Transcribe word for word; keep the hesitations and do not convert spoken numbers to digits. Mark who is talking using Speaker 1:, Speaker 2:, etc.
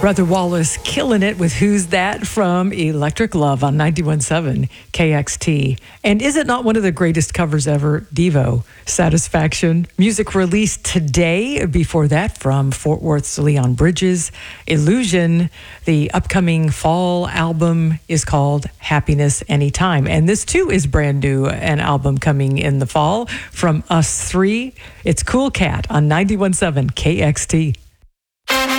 Speaker 1: Brother Wallace killing it with Who's That from Electric Love on ninety-one point seven K X T. And is it not one of the greatest covers ever? Devo, Satisfaction. Music released today. Before that, from Fort Worth's Leon Bridges, Illusion. The upcoming fall album is called Happiness Anytime. And this too is brand new, an album coming in the fall from Us Three. It's Cool Cat on ninety-one point seven K X T.